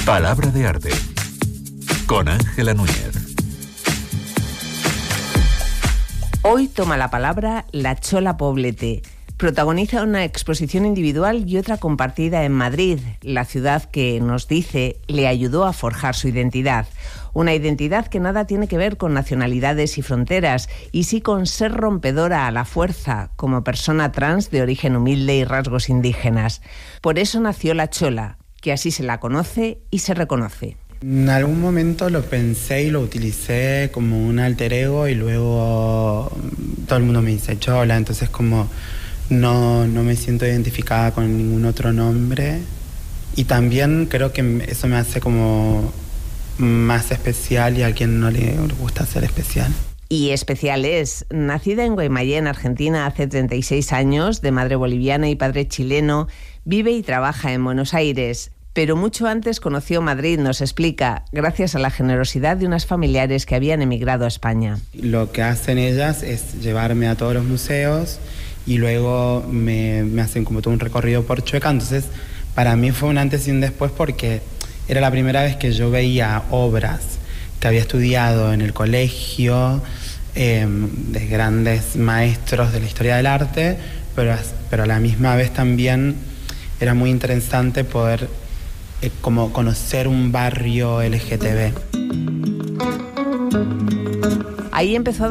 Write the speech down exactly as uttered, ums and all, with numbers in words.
Palabra de arte con Ángela Núñez. Hoy toma la palabra la Chola Poblete. Protagoniza una exposición individual y otra compartida en Madrid, la ciudad que, nos dice, le ayudó a forjar su identidad. Una identidad que nada tiene que ver con nacionalidades y fronteras, y sí con ser rompedora a la fuerza, como persona trans de origen humilde y rasgos indígenas. Por eso nació la Chola, que así se la conoce y se reconoce. En algún momento lo pensé y lo utilicé como un alter ego, y luego todo el mundo me dice Chola, entonces como no, no me siento identificada con ningún otro nombre, y también creo que eso me hace como más especial, y a quien no le gusta ser especial. Y especial es. Nacida en Guaymallén, Argentina, hace treinta y seis años, de madre boliviana y padre chileno, vive y trabaja en Buenos Aires. Pero mucho antes conoció Madrid, nos explica, gracias a la generosidad de unas familiares que habían emigrado a España. Lo que hacen ellas es llevarme a todos los museos y luego me, me hacen como todo un recorrido por Chueca. Entonces, para mí fue un antes y un después, porque era la primera vez que yo veía obras que había estudiado en el colegio, eh, de grandes maestros de la historia del arte, pero, pero a la misma vez también era muy interesante poder eh, como conocer un barrio L G T B. Ahí empezó a